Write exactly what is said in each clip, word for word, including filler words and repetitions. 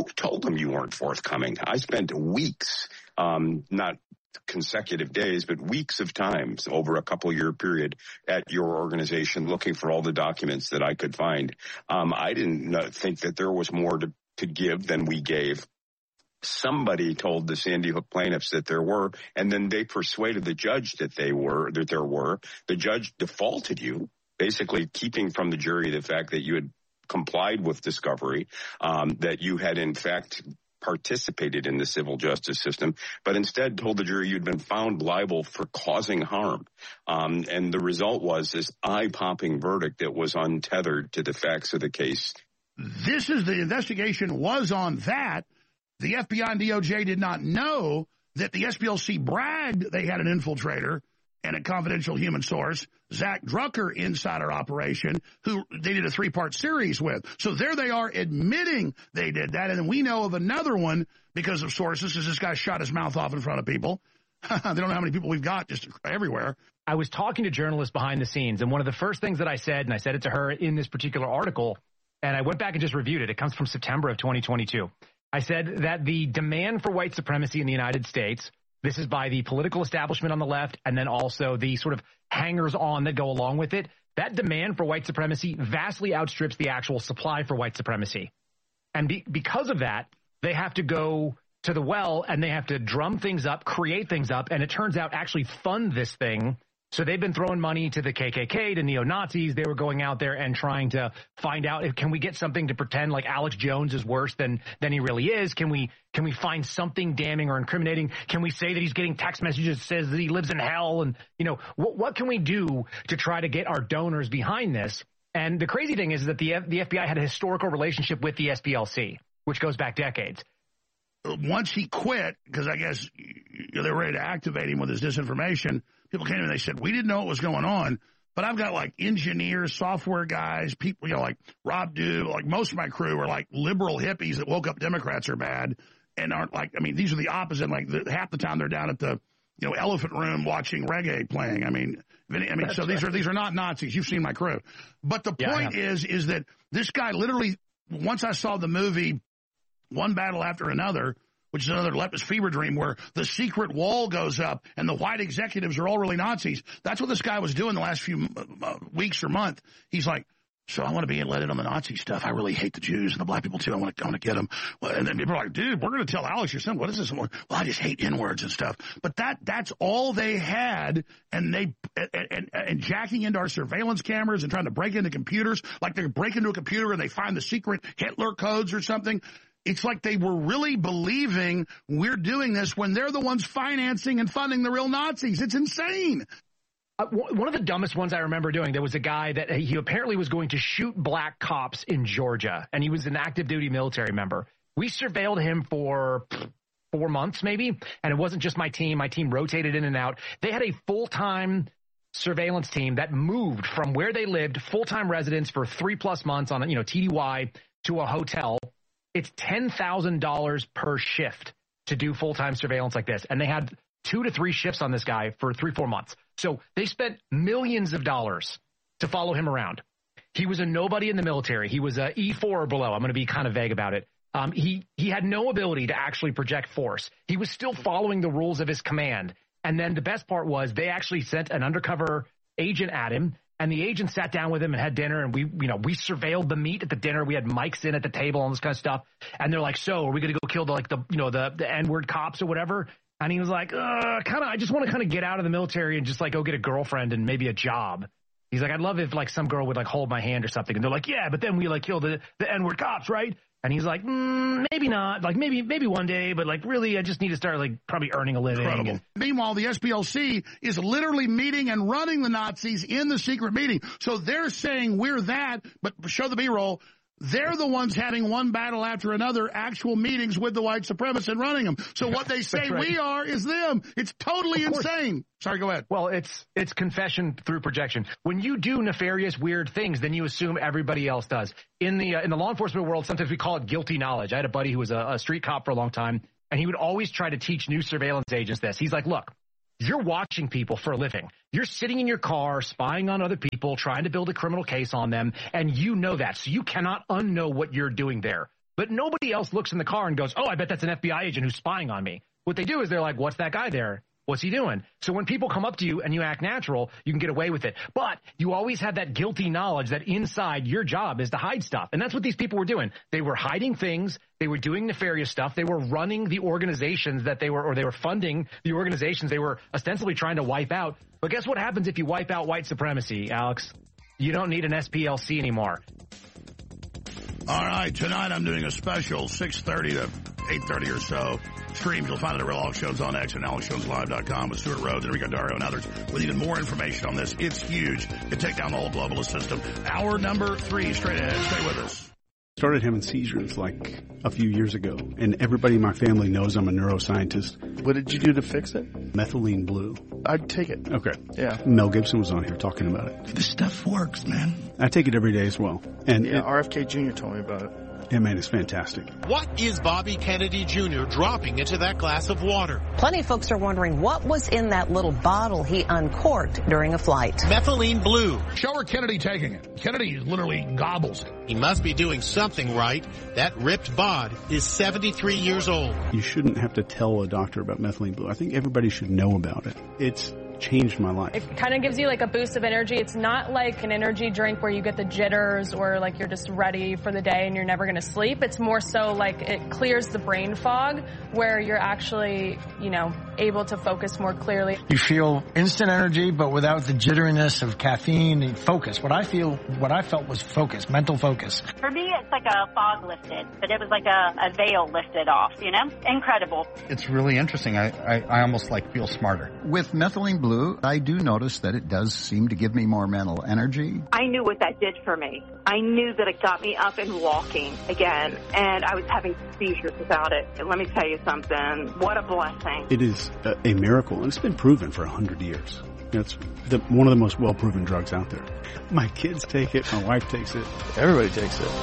Who told them you weren't forthcoming? I spent weeks, um, not consecutive days, but weeks of times over a couple year period at your organization looking for all the documents that I could find. Um, I didn't think that there was more to, to give than we gave. Somebody told the Sandy Hook plaintiffs that there were, and then they persuaded the judge that they were, that there were. The judge defaulted you, basically keeping from the jury the fact that you had complied with discovery, um, that you had in fact participated in the civil justice system, but instead told the jury you'd been found liable for causing harm. Um, and the result was this eye-popping verdict that was untethered to the facts of the case. This is the investigation was on that. The F B I and D O J did not know that the S P L C bragged they had an infiltrator and a confidential human source, Zach Drucker, insider operation, who they did a three-part series with. So there they are admitting they did that. And then we know of another one because of sources, as this guy shot his mouth off in front of people. They don't know how many people we've got just everywhere. I was talking to journalists behind the scenes, and one of the first things that I said, and I said it to her in this particular article, and I went back and just reviewed it. It comes from September of twenty twenty-two. I said that the demand for white supremacy in the United States, this is by the political establishment on the left, and then also the sort of hangers-on that go along with it. That demand for white supremacy vastly outstrips the actual supply for white supremacy. And be, because of that, they have to go to the well, and they have to drum things up, create things up, and it turns out actually fund this thing. So they've been throwing money to the K K K, to neo-Nazis. They were going out there and trying to find out, if, can we get something to pretend like Alex Jones is worse than than he really is? Can we can we find something damning or incriminating? Can we say that he's getting text messages that says that he lives in hell? And, you know, what, what can we do to try to get our donors behind this? And the crazy thing is that the, the F B I had a historical relationship with the S P L C, which goes back decades. Once he quit, because I guess they were ready to activate him with his disinformation, people came in and they said, we didn't know what was going on, but I've got like engineers, software guys, people, you know, like Rob Dew, like most of my crew are like liberal hippies that woke up Democrats are bad and aren't like, I mean, these are the opposite. Like the, half the time they're down at the, you know, elephant room watching reggae playing. I mean, I mean, That's so right. these are, these are not Nazis. You've seen my crew. But the yeah, point is, is that this guy literally, once I saw the movie One Battle After Another, which is another leftist fever dream where the secret wall goes up and the white executives are all really Nazis. That's what this guy was doing the last few uh, weeks or month. He's like, so I want to be let in on the Nazi stuff. I really hate the Jews and the black people too. I want to, I want to get them. Well, and then people are like, dude, we're going to tell Alex your son, what is this? Well, I just hate N-words and stuff. But that, that's all they had. And they, and, and, and jacking into our surveillance cameras and trying to break into computers, like they break into a computer and they find the secret Hitler codes or something. It's like they were really believing we're doing this when they're the ones financing and funding the real Nazis. It's insane. Uh, one of the dumbest ones I remember doing, there was a guy that he apparently was going to shoot black cops in Georgia, and he was an active duty military member. We surveilled him for four months maybe, and it wasn't just my team. My team rotated in and out. They had a full-time surveillance team that moved from where they lived, full-time residents for three plus months on, you know, T D Y to a hotel. It's ten thousand dollars per shift to do full-time surveillance like this. And they had two to three shifts on this guy for three, four months. So they spent millions of dollars to follow him around. He was a nobody in the military. He was a E four or below. I'm going to be kind of vague about it. Um, he, he had no ability to actually project force. He was still following the rules of his command. And then the best part was they actually sent an undercover agent at him. And the agent sat down with him and had dinner, and we, you know, we surveilled the meat at the dinner. We had mics in at the table and this kind of stuff. And they're like, "So, are we going to go kill the like the you know the the N-word cops or whatever?" And he was like, "Uh, kind of. I just want to kind of get out of the military and just like go get a girlfriend and maybe a job." He's like, "I'd love if like some girl would like hold my hand or something." And they're like, "Yeah, but then we like kill the the N-word cops, right?" And he's like, mm, maybe not. Like, maybe maybe one day, but, like, really, I just need to start, like, probably earning a living. And meanwhile, the S P L C is literally meeting and running the Nazis in the secret meeting. So they're saying we're that, but show the B-roll. They're the ones having one battle after another, actual meetings with the white supremacists and running them. So what they say right. we are is them. It's totally insane. Sorry, go ahead. Well, it's it's confession through projection. When you do nefarious, weird things, then you assume everybody else does. In the uh, in the law enforcement world, sometimes we call it guilty knowledge. I had a buddy who was a, a street cop for a long time, and he would always try to teach new surveillance agents this. He's like, look, you're watching people for a living. You're sitting in your car, spying on other people, trying to build a criminal case on them, and you know that. So you cannot unknow what you're doing there. But nobody else looks in the car and goes, oh, I bet that's an F B I agent who's spying on me. What they do is they're like, what's that guy there? What's he doing? So when people come up to you and you act natural, you can get away with it. But you always have that guilty knowledge that inside your job is to hide stuff. And that's what these people were doing. They were hiding things. They were doing nefarious stuff. They were running the organizations that they were, or they were funding the organizations they were ostensibly trying to wipe out. But guess what happens if you wipe out white supremacy, Alex? You don't need an S P L C anymore. All right, tonight I'm doing a special six thirty to eight thirty or so. Streams, you'll find it at Real Alex Jones on X and alex jones live dot com with Stuart Rhodes, Enrico Dario, and others with even more information on this. It's huge. It take down the whole globalist system. Hour number three, straight ahead. Stay with us. Started having seizures like a few years ago, and everybody in my family knows I'm a neuroscientist. What did you do to fix it? Methylene blue. I'd take it. Okay. Yeah. Mel Gibson was on here talking about it. This stuff works, man. I take it every day as well. And yeah, it, R F K Junior told me about it. Yeah, man, it's fantastic. What is Bobby Kennedy Junior dropping into that glass of water? Plenty of folks are wondering what was in that little bottle he uncorked during a flight. Methylene blue. Show her Kennedy taking it. Kennedy literally gobbles it. He must be doing something right. That ripped bod is seventy-three years old. You shouldn't have to tell a doctor about methylene blue. I think everybody should know about it. It's changed my life. It kind of gives you like a boost of energy. It's not like an energy drink where you get the jitters or like you're just ready for the day and you're never going to sleep. It's more so like it clears the brain fog where you're actually, you know, able to focus more clearly. You feel instant energy, but without the jitteriness of caffeine and focus. What I feel, what I felt was focus, mental focus. For me, it's like a fog lifted, but it was like a, a veil lifted off, you know? Incredible. It's really interesting. I, I, I almost like feel smarter. With methylene blue, I do notice that it does seem to give me more mental energy. I knew what that did for me. I knew that it got me up and walking again, and I was having seizures without it. And let me tell you something, what a blessing. It is a, a miracle, and it's been proven for a hundred years. It's the, one of the most well-proven drugs out there. My kids take it, my wife takes it. Everybody takes it.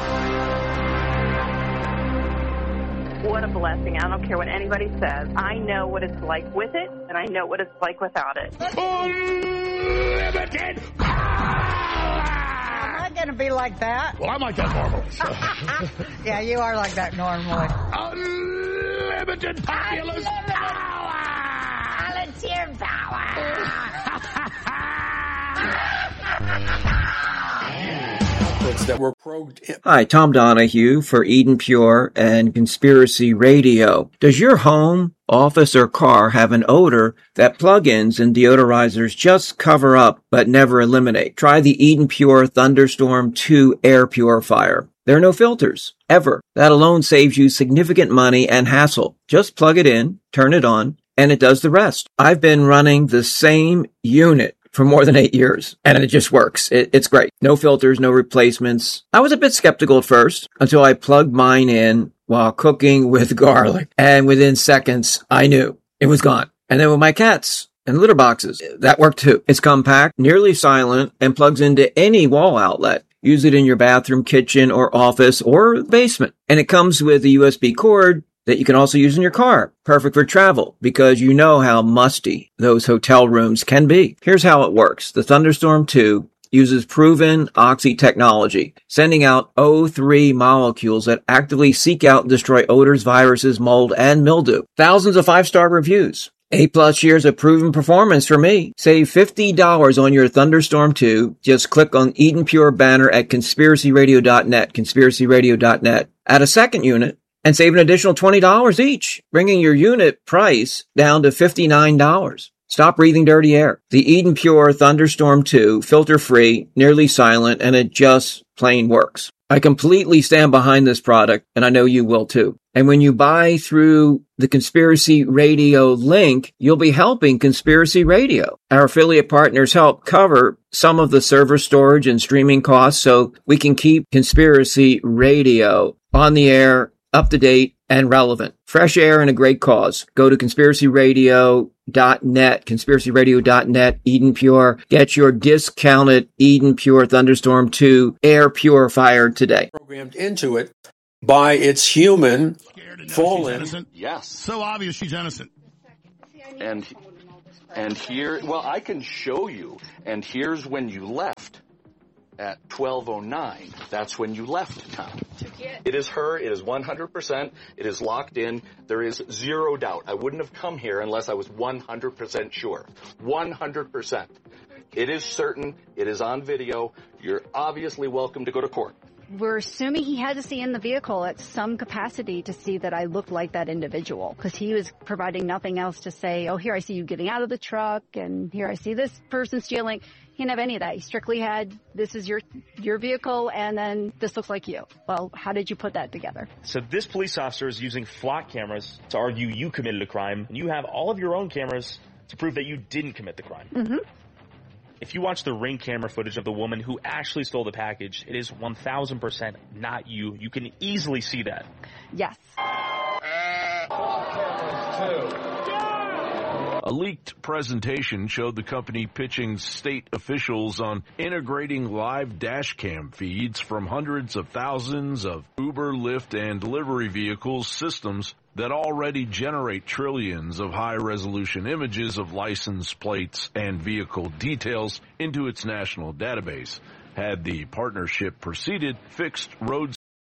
What a blessing. I don't care what anybody says. I know what it's like with it, and I know what it's like without it. Unlimited power! Am I going to be like that? Well, I'm like that normally. So. Yeah, you are like that normally. Unlimited populous Unlimited power! Volunteer power! That were probed in. Hi, Tom Donahue for Eden Pure and Conspiracy Radio. Does your home, office, or car have an odor that plugins and deodorizers just cover up but never eliminate? Try the Eden Pure Thunderstorm two air purifier. There are no filters, ever. That alone saves you significant money and hassle. Just plug it in, turn it on, and it does the rest. I've been running the same unit for more than eight years, and it just works. It, it's great. No filters, no replacements. I was a bit skeptical at first until I plugged mine in while cooking with garlic, and within seconds, I knew it was gone. And then with my cats and litter boxes, that worked too. It's compact, nearly silent, and plugs into any wall outlet. Use it in your bathroom, kitchen, or office, or basement. And it comes with a U S B cord that you can also use in your car. Perfect for travel, because you know how musty those hotel rooms can be. Here's how it works. The Thunderstorm two uses proven Oxy technology, sending out O three molecules that actively seek out and destroy odors, viruses, mold, and mildew. Thousands of five-star reviews. Eight plus years of proven performance for me. Save fifty dollars on your Thunderstorm two. Just click on Eden Pure banner at conspiracy radio dot net, conspiracy radio dot net. Add a second unit and save an additional twenty dollars each, bringing your unit price down to fifty-nine dollars. Stop breathing dirty air. The Eden Pure Thunderstorm two, filter-free, nearly silent, and it just plain works. I completely stand behind this product, and I know you will too. And when you buy through the Conspiracy Radio link, you'll be helping Conspiracy Radio. Our affiliate partners help cover some of the server storage and streaming costs so we can keep Conspiracy Radio on the air, up to date, and relevant. Fresh air and a great cause. Go to conspiracy radio dot net, conspiracy radio dot net, Eden Pure. Get your discounted Eden Pure Thunderstorm two air purifier today. Programmed into it by its human fallen. Yes. So obvious she's innocent. And and here, well, I can show you. And here's when you left. at twelve oh nine. That's when you left town. It is her. It is one hundred percent. It is locked in. There is zero doubt. I wouldn't have come here unless I was one hundred percent sure. one hundred percent. It is certain. It is on video. You're obviously welcome to go to court. We're assuming he had to see in the vehicle at some capacity to see that I looked like that individual, because he was providing nothing else to say, oh, here I see you getting out of the truck, and here I see this person stealing. He didn't have any of that. He strictly had, this is your your vehicle, and then this looks like you. Well, how did you put that together? So this police officer is using flock cameras to argue you committed a crime, and you have all of your own cameras to prove that you didn't commit the crime. Mm-hmm. If you watch the Ring camera footage of the woman who actually stole the package, it is one thousand percent not you. You can easily see that. Yes. A leaked presentation showed the company pitching state officials on integrating live dash cam feeds from hundreds of thousands of Uber, Lyft, and delivery vehicles systems that already generate trillions of high-resolution images of license plates and vehicle details into its national database. Had the partnership proceeded, fixed road